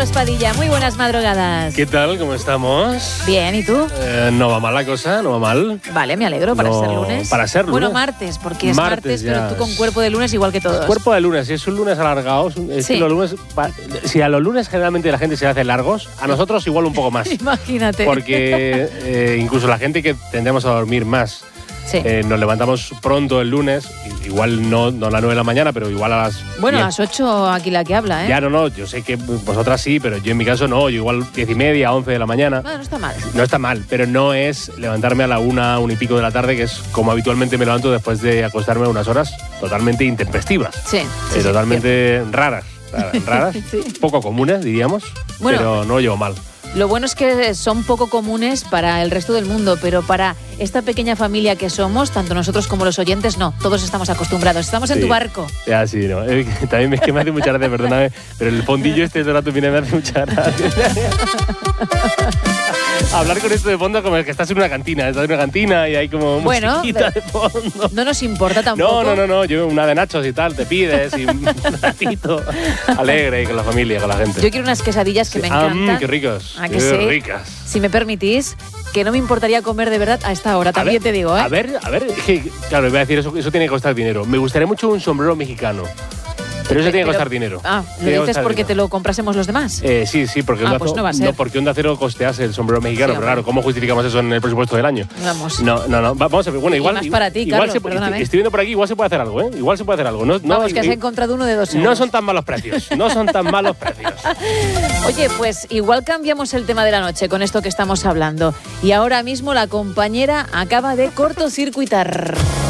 Carlos Padilla, muy buenas madrugadas. ¿Qué tal? ¿Cómo estamos? Bien, ¿y tú? No va mal la cosa, no va mal. Vale, me alegro para ser lunes. Para ser lunes. Bueno, martes, porque es martes, pero tú con cuerpo de lunes igual que todos. Cuerpo de lunes, si es un lunes alargado, sí. los lunes, si a los lunes generalmente la gente se hace largos, a nosotros igual un poco más. Imagínate. Porque incluso la gente que tendemos a dormir más, sí. Nos levantamos pronto el lunes, igual no a las 9 de la mañana, pero igual a las... Bueno, 10. a las 8 aquí la que habla, ¿eh? Ya, no, yo sé que vosotras sí, pero yo en mi caso no, yo igual 10:30, 11 de la mañana. Bueno, no está mal. No está mal, pero no es levantarme a la 1 y pico de la tarde, que es como habitualmente me levanto después de acostarme unas horas totalmente intempestivas. Sí. Totalmente raras, sí. Poco comunes, diríamos, bueno, pero no lo llevo mal. Lo bueno es que son poco comunes para el resto del mundo, pero para esta pequeña familia que somos, tanto nosotros como los oyentes, no. Todos estamos acostumbrados. Estamos en tu barco. Ya, sí, no. También es que me hace mucha gracia, perdóname, pero el fondillo este de rato viene me hace mucha gracia. Hablar con esto de fondo como el que estás en una cantina, y hay como musiquita de fondo. No nos importa tampoco. No, yo una de nachos y tal, te pides y un ratito alegre y con la familia, con la gente. Yo quiero unas quesadillas que me encantan. Qué ricos. ¿A que sí? Ricas. Si me permitís, que no me importaría comer de verdad a esta hora, también te digo, ¿eh? A ver, claro, voy a decir, eso tiene que costar dinero. Me gustaría mucho un sombrero mexicano. Pero eso tiene que costar dinero. ¿Lo dices porque te lo comprásemos los demás? Sí, porque pues no va a ser. porque Onda Cero costease el sombrero mexicano. Sí, pero claro, ¿cómo justificamos eso en el presupuesto del año? Vamos. No. Vamos a ver. Bueno, igual. Más para ti, Carlos, perdóname. Estoy viendo por aquí, igual se puede hacer algo, ¿eh? Igual se puede hacer algo. Vamos, que has encontrado uno de 2 euros. No son tan malos precios. Oye, pues igual cambiamos el tema de la noche con esto que estamos hablando. Y ahora mismo la compañera acaba de cortocircuitar.